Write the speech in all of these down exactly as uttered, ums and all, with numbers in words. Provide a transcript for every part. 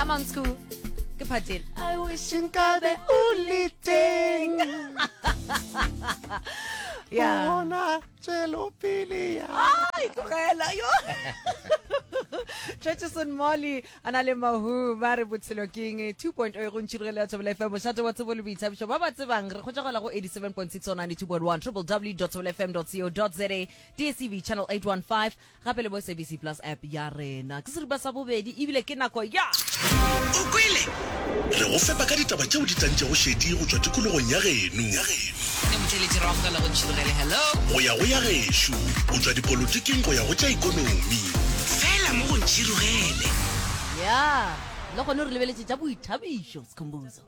come on school ke phatela I wish nkabe uli teng yeah bona tswelo pele ya ai tlogela yo Checheson Molly anale mahu mare botshelo king two point oh go ntshirela tsobela F M shato wa tsebolo boitshabisho ba ba tsebang re khotjagala go eighty-seven point six on ninety-two point one w w w dot f m dot co dot za D S T V channel eight one five gape le bo S A B C Plus app ya rena ke seriba sa bobedi ibile ke nako ya o kwele re go fepa ka ditaba tšeo di tantše go šedi go tšwa tikologong ya geno ne moteletši ra go la go ntshirela hello go ya go ya gešo go tšwa dipolotiking go ya go tša ikonomi fela mo go ntšhirogele ya le gone re lebeletse tša boithabišo sekhombuzo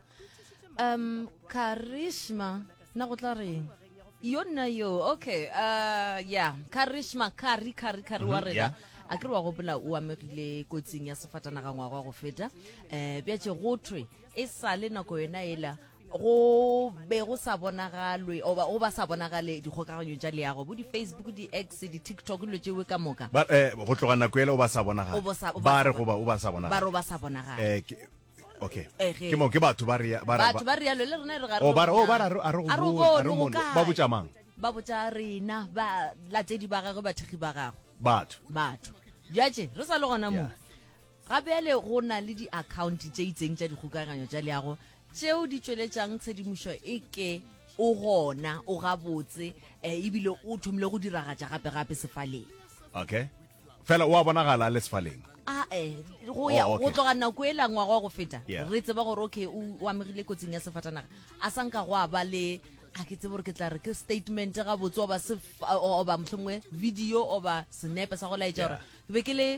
um Karishma na go tla reng yo nna yo okay uh yeah Karishma kari kari kari wa rena a ke re wa gopola o amegile kotsing ya sefatanaga ngwaga go feta eh beatše go thwe e sale nako yona ela go be go sa bonagalwe oba o ba sa bonagale dikgokaganyo tša leago bo di Facebook di X di TikTok lo tšewe ka moka ba eh go tlogana kwele o ba sa bonagala ba re go ba o ba sa bonagala ba ro ba sa bonagala eh okay ke mo ke batho ba re ba batho ba re ya le rena re ga re o ba o ba re a re go ba botsa mang ba botsa rena ba la tse di ba gagwe ba thegi ba gagwe batho batho jaje re sa le gona mo gape le go na le di account tse itseng tša dikgokaganyo tša leago tšeo di tsweletšang tshedimošo e ke o gona o gabotse eh ibile o thomile go diragatša gape-gape sefaleng okay fela o a bonagala le sefaleng a eh go ya go tloga nako e la ngwaga go feta re tseba gore okay o amegile kotsing ya sefatanaga a sanka go a ba le a ke tsebe gore ke tla re ke statement ga botse o ba se o ba mhlongwe video o ba snap sa go laetša gore be ke le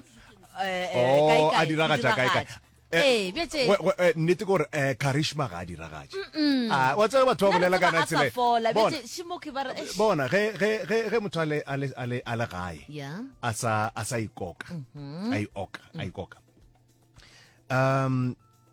eh kai kai a diragatša kai kai eh betse nnete gore eh Karishma ga diragatša ah wa tseba batho ba bolela kana tsele betse shimo ke ba bona ge ge ge ge motho ale ale ale ale gae ya asa asa ikoka ai oka ai koka um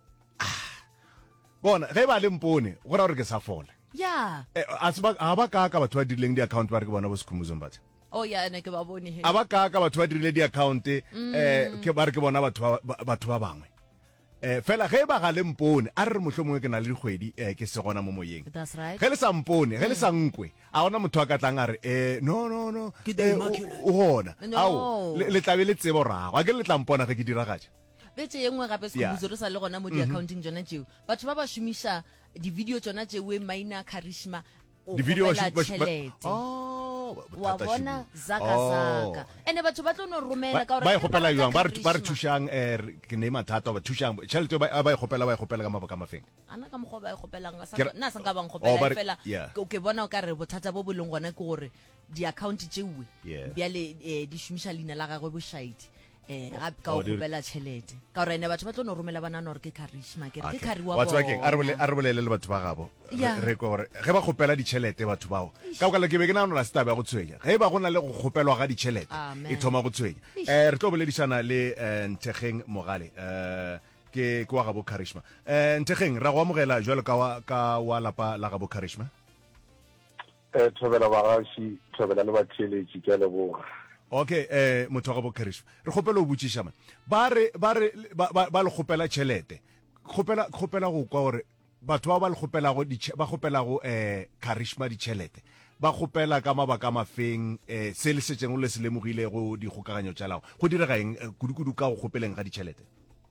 bona ge ba le mpone go ra gore ke sa fola ya a tseba a ba ka ka batho ba dileng di account ba re ke bona bo sekhumuzo mbatse oh ya ne ke ba bone he a ba ka ka batho ba dirile di account eh ke ba re ke bona batho batho ba bangwe eh fela ge ba ga le mpone a re mohlomongwe ke na le dikgwedi eh ke se gona mo moyeng that's right ge le sa mpone ge le sa nkwe a ona motho a ka tlang a re eh no no no o gona ao le tlabe le tsebo rago a ke le tla mpona ge ke diragatša betse yengwe gape sekhumuzo re sa le gona mo di accounting jona tšeo batho ba ba šomiša di video tsona tšewe maina Karishma di video oh wa bona zaka zaka ene batho ba tlo no romela ka gore ba e gopela yang ba re ba re thushang eh ke ne mathata ba thushang tšhelete ba ba e gopela ba e gopela ka mabaka mafeng ana ka mogo ba e gopelang ga sa nna sa nka bang gopela fela ke bona o ka re bothata bo boleng gona ke gore di account tšewe bjale di shumisha lina la gagwe bo shaiti eh ga ka o gopela tšhelete ka gore ene batho ba tlo no romela bana no re ke Karishma ke ke Kari wa bona what's working a re a re bolele le batho ba gabo re gore ge ba gopela ditšhelete batho bao ka go ka ke be ke nana la staba go tshwenya ge ba gona le go gopelwa ga ditšhelete e thoma go tshwenya eh re tlo boledisana le Nthegeng Mogale eh ke kwa ga bo Karishma eh Nthegeng ra go amogela jwalo ka ka wa lapa la ga bo Karishma eh thobela ba gashi thobela le ba tšhelete ke le bo okay eh motho ga bo Karishma re gopela o botšiša man ba re ba re ba le gopela tšhelete gopela gopela go kwa gore batho ba ba le gopela go ba gopela go eh Karishma di tšhelete ba gopela ka mabaka mafeng eh se le setseng o le se lemogile go di gokaganyo tša lago go dira gaeng kudukudu ka go gopeleng ga di tšhelete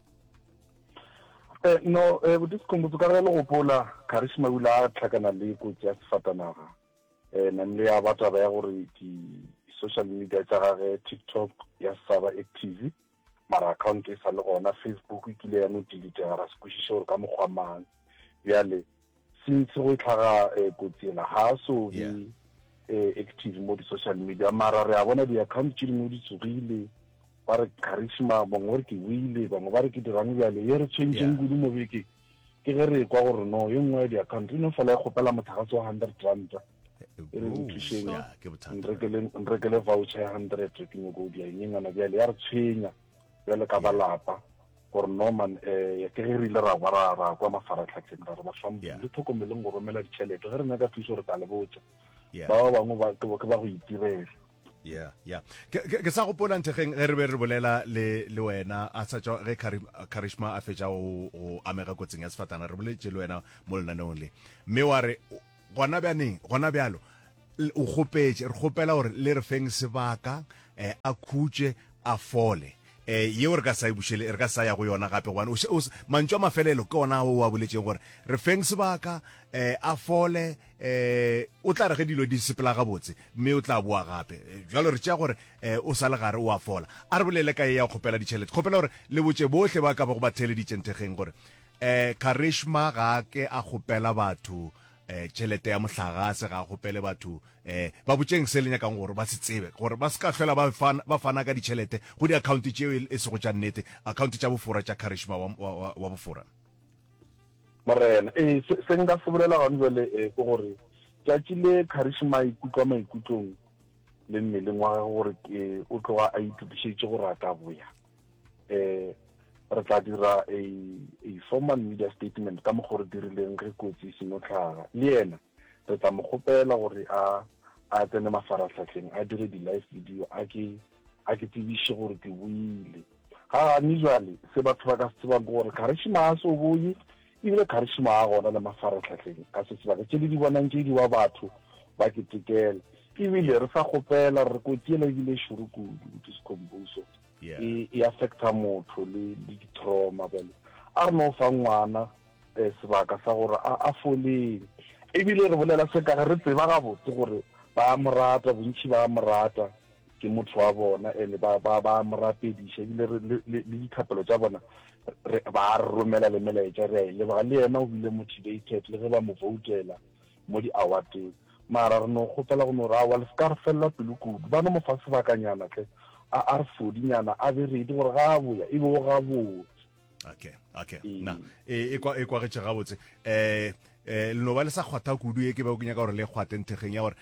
eh no eh bo diskombotso ka re le gopola Karishma o la tlhakana le kotsi ya sefatanaga eh nna le ya batho ba ya gore di social media tša gage TikTok ya saba active mara account e sa le gona Facebook e kile ya no delete ga ra se kwešiša gore ka mokgwa mang bjale since go tlhaga kotsi ena ga so di active mo di social media mara re a bona di account tše dingwe di tsogile ba re Karishma bangwe re ke wile bangwe ba re ke dirang bjale ye re tshwentseng kudu mo beke ke ge re kwa gore no ye nngwe ya di account e no fela e kgopela motlhagatsi wa hundred rand ere nthušeng nrekele voucher ya hundred ke nyoko dia nyengana bjale ya re tshwenya bjale ka balapa gore norman eh ke ge re ile ra ra ra kwa mafaratlhatlheng ra re ba fam le tlhokomeleng go romela ditšhelete ge re nyaka thuso re tla le botsa ba bangwe ba ke ba go itirela yeah yeah ke ke- ke sa go pola nthegeng ge re be re bolela le le wena a sa tswa ge Kari- Karishma a fetša go go amega kotsing ya sefatana re boletse le wena mo lenaneong le mme wa re gona bjaneng gona bjalo l- o gopetse re gopela gore le re feng sebaka eh, a khutše a fole eh yeo re ka sa e bušele re ka sa ya go yona gape gobane o se- o se- mantšu a mafelelo ke ona o a boletseng gore re feng sebaka eh a fole eh o tla re ge dilo di sepela gabotse mme o tla boa gape Eh, jwale re tšea gore eh o sa le gare o a fola a re bolele ka e ya go kgopela ditšhelete kgopela gore le botse botlhe ba ka ba go ba theleditšenthegeng gore eh Karishma ga ke a kgopela batho eh tšhelete ya mohlagase ga a kgopele batho eh ba botšeng se le nyakang gore ba se tsebe gore ba se ka hlola ba fana ba fana ka ditšhelete go di-account tšeo e se go tša nnete account tša bofora tša Karishma wa, wa, wa, wa bofora morena eh se se nka se bolela gane jale eh ke gore tšatši le Karishma ikutlwa maikutlong le mmeleng wa gagwe gore ke o tloga a itukišetše gore a ka boya eh re tla dira a a formal media statement ka mo gore dirileng ge kotsi e seno tlhaga le yena re tla mo kgopela gore a a tsene mafaratlhatlheng a dire di-live video a ke a ke tsebiše gore ke buile ga gane jale se batho ba ka se tsebang ke gore Karishma a se o boye ebile Karishma a gona le mafaratlhatlheng ka se sebaka tše le di bonang tše di wa batho ba ketekela ebile re sa kgopela re kotiela ebile šoro kudu ke sekombuso yeah e e affecta motho le le di-trauma bele a re no fa ngwana um sebaka sa gore a a foleng ebile re bolela se ka re tseba gabotse gore ba mo rata bontši ba mo rata ke motho wa bona ene ba ba ba mo rapediša ebile re- le le- le dithapelo tša bona re- ba re romela le melaetša re a e leboga le yena o bile motivated le ge ba mo voutela mo di-awardeng mara re no kgopela go no re awa le se ka re felela pelo kudu ba no mo fa sebakanyana tle a a re fodinyana a be reedi gore ga a boya e be o ga botse okay okay Mm. na e e kwa e kwa ge gabotse eh eh le no ba le sa kgwatha kudu e ke ba go nyaka gore le kgwate nthegeng ya gore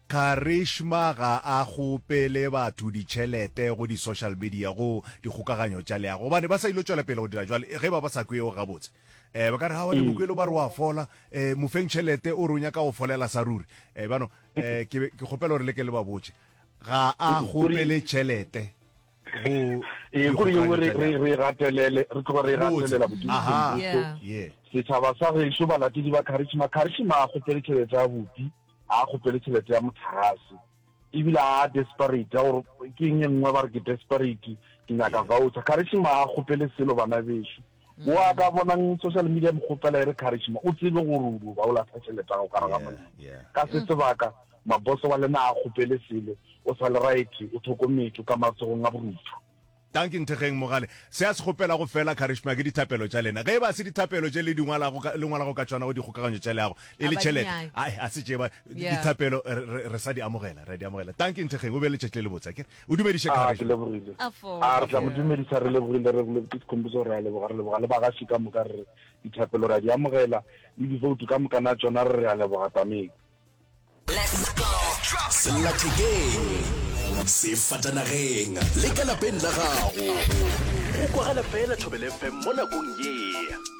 Karishma ga a gopele batho ditšhelete go di-social media go dikgokaganyo tša leago gobane ba sa ile tšwela pele go dira jwale ge ba ba sa kweo gabotse eh ba ka re ga wa le bokwelo ba re wa fola eh mofeng tšhelete o re o nyaka go folela sa ruri eh bano eh ke be- ke kgopela gore le ke le ba botse ga a gopele tšhelete go ee gore yeo re re re gatelele re tloga re gatelela aha Yeah. yeah setšhaba sa gešo balatedi ba Karishma Karishma a gopele tšhelete ya bupi a gopele tšhelete ya motlhagase ebile a desperate a gore ke eng e nngwe ba re ke desperate ke nyaka voucher Karishma a gopele selo bana bešo mo a ka bonang social media mogopela e re Karishma o tsebe gore o ba o latlha tšhelete ya go kara ga yeah molemo yeah ka se sebaka maboso wa lena a gopele selo o sa le right o tlhokometse ka matsogong a borutho tanki nthegeng mogale se a se gopela go fela Karishma ke dithapelo tša lena ge ba se dithapelo tše le dingwalago ka- le ngwalago ka tšwana go dikgokaganyo tša leago e A le ba tšhelete dinyae. ai a se tše ba Yeah. dithapelo re- re re sa di amogela re di amogela tanki nthegeng o be le tšatši le botsa ke o dumediše a ke Karishma lebogile A fo- a re tla mo dumedisa re lebogile re bole ke sekombiso re a leboga re leboga le bagaši ka moka re dithapelo re a di amogela le divoutu ka moka na tsona re re a leboga tameng sellathekeng sefatanageng le ka lapeng la gago o kwagala fela thobele fm mo nakong ye